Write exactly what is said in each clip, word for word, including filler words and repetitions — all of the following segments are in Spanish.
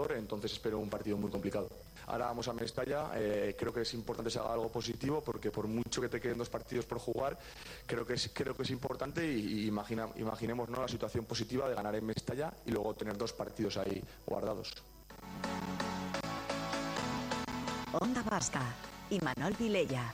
entrenador, entonces espero un partido muy complicado. Ahora vamos a Mestalla, eh, creo que es importante que se haga algo positivo, porque por mucho que te queden dos partidos por jugar, creo que es, creo que es importante y, y imagina, imaginemos, ¿no?, la situación positiva de ganar en Mestalla y luego tener dos partidos ahí guardados. Onda Vasca, Imanol Vilella.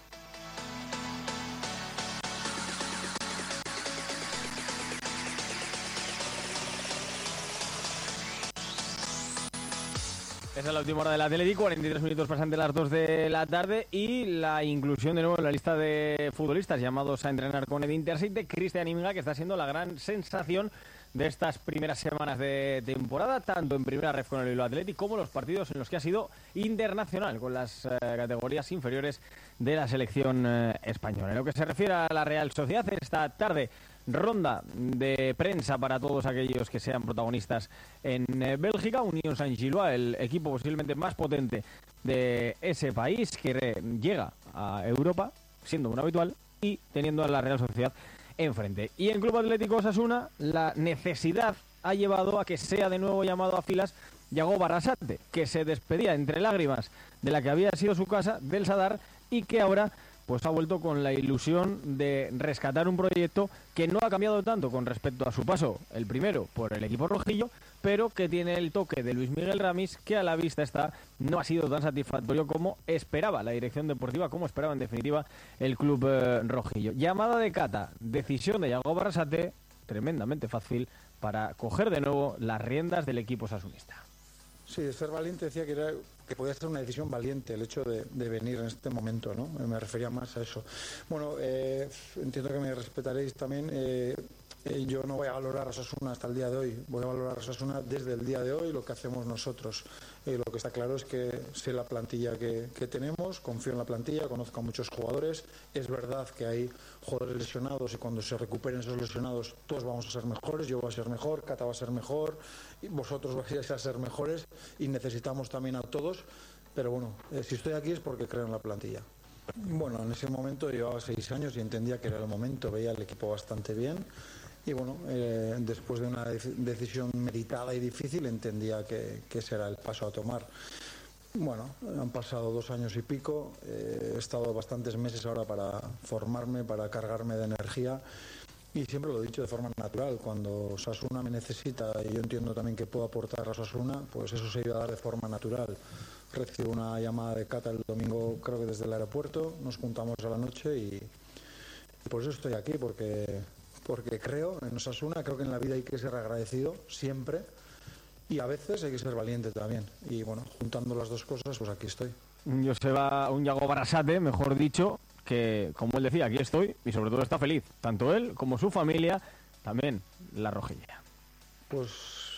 Esa es la última hora del Atlético, cuarenta y tres minutos pasan de las dos de la tarde y la inclusión de nuevo en la lista de futbolistas llamados a entrenar con el Intercity de Cristian Inga, que está siendo la gran sensación de estas primeras semanas de temporada, tanto en primera ref con el Bilbao Athletic como los partidos en los que ha sido internacional con las eh, categorías inferiores de la selección eh, española. En lo que se refiere a la Real Sociedad, esta tarde ronda de prensa para todos aquellos que sean protagonistas en eh, Bélgica. Unión Saint-Gilloise, el equipo posiblemente más potente de ese país, que re- llega a Europa siendo un habitual y teniendo a la Real Sociedad enfrente. Y en Club Atlético Osasuna, la necesidad ha llevado a que sea de nuevo llamado a filas Yago Barrasate, que se despedía entre lágrimas de la que había sido su casa, del Sadar, y que ahora pues ha vuelto con la ilusión de rescatar un proyecto que no ha cambiado tanto con respecto a su paso, el primero por el equipo rojillo, pero que tiene el toque de Luis Miguel Ramis, que a la vista está no ha sido tan satisfactorio como esperaba la dirección deportiva, como esperaba en definitiva el club eh, rojillo. Llamada de Cata, decisión de Yago Barrasate, tremendamente fácil para coger de nuevo las riendas del equipo osasunista. Sí, de ser valiente decía que, era, que podía ser una decisión valiente el hecho de, de venir en este momento, ¿no? Me refería más a eso. Bueno, eh, entiendo que me respetaréis también. Eh, eh, yo no voy a valorar a Osasuna hasta el día de hoy. Voy a valorar a Osasuna desde el día de hoy, lo que hacemos nosotros. Eh, lo que está claro es que sé la plantilla que, que tenemos, confío en la plantilla, conozco a muchos jugadores. Es verdad que hay jugadores lesionados y cuando se recuperen esos lesionados todos vamos a ser mejores. Yo voy a ser mejor, Cata va a ser mejor, y vosotros vais a ser mejores y necesitamos también a todos. Pero bueno, eh, si estoy aquí es porque creo en la plantilla. Bueno, en ese momento llevaba seis años y entendía que era el momento, veía el equipo bastante bien. Y bueno, eh, después de una de- decisión meditada y difícil, entendía que, que ese era el paso a tomar. Bueno, han pasado dos años y pico, eh, he estado bastantes meses ahora para formarme, para cargarme de energía y siempre lo he dicho de forma natural. Cuando Osasuna me necesita y yo entiendo también que puedo aportar a Osasuna, pues eso se iba a dar de forma natural. Recibo una llamada de Cata el domingo, creo que desde el aeropuerto, nos juntamos a la noche y, y por eso estoy aquí, porque... porque creo en Osasuna, creo que en la vida hay que ser agradecido siempre y a veces hay que ser valiente también. Y bueno, juntando las dos cosas, pues aquí estoy. Joseba, un Yago Barrasate, mejor dicho, que como él decía, aquí estoy y sobre todo está feliz, tanto él como su familia, también la rojilla. Pues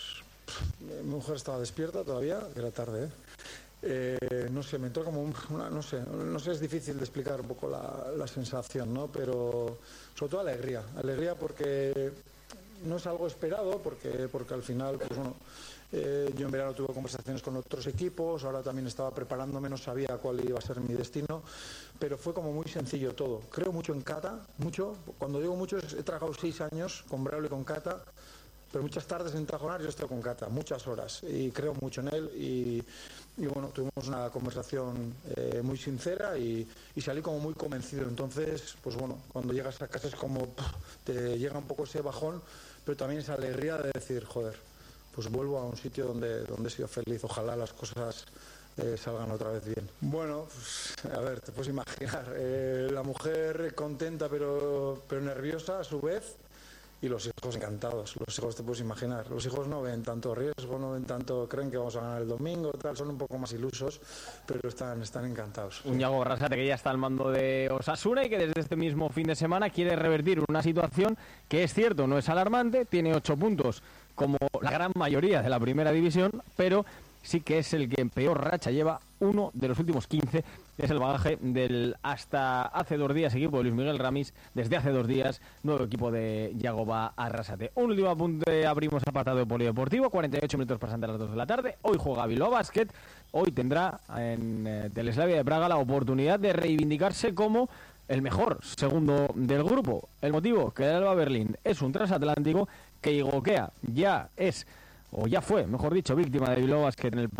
mi mujer estaba despierta todavía, que era tarde, ¿eh? Eh, no sé, me entró como una, no sé, no sé, es difícil de explicar un poco la, la sensación, ¿no? Pero sobre todo alegría, alegría porque no es algo esperado, porque, porque al final, pues bueno, eh, yo en verano tuve conversaciones con otros equipos, ahora también estaba preparándome, no sabía cuál iba a ser mi destino, pero fue como muy sencillo todo. Creo mucho en Cata, mucho, cuando digo mucho, he trabajado seis años con Braulio y con Cata, pero muchas tardes en Tajonar yo estoy con Cata, muchas horas, y creo mucho en él y, y bueno, tuvimos una conversación eh, muy sincera y, y salí como muy convencido. Entonces, pues bueno, cuando llegas a casa es como puf, te llega un poco ese bajón, pero también esa alegría de decir, joder, pues vuelvo a un sitio donde, donde he sido feliz, ojalá las cosas eh, salgan otra vez bien. Bueno, pues, a ver, te puedes imaginar, eh, la mujer contenta pero, pero nerviosa a su vez. Y los hijos encantados, los hijos te puedes imaginar, los hijos no ven tanto riesgo, no ven tanto, creen que vamos a ganar el domingo, tal, son un poco más ilusos, pero están, están encantados. Un Yago Barrasate que ya está al mando de Osasuna y que desde este mismo fin de semana quiere revertir una situación que es cierto, no es alarmante, tiene ocho puntos como la gran mayoría de la primera división, pero sí que es el que en peor racha lleva, uno de los últimos quince, es el bagaje del hasta hace dos días equipo de Luis Miguel Ramis, desde hace dos días nuevo equipo de Yago Barrasate. Un último apunte, abrimos apartado de polideportivo, cuarenta y ocho minutos pasan de las dos de la tarde, hoy juega Bilbao Basket, hoy tendrá en eh, Teleslavia de Praga la oportunidad de reivindicarse como el mejor segundo del grupo. El motivo, que el Alba Berlín es un transatlántico que Igoquea ya es, o ya fue, mejor dicho, víctima de Bilbao Basket en el